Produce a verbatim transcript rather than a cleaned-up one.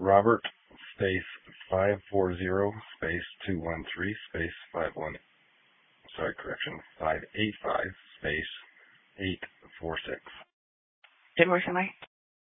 Robert space five four zero space two one three space five one. Sorry, correction. Five eight five space eight four six. Did it work tonight?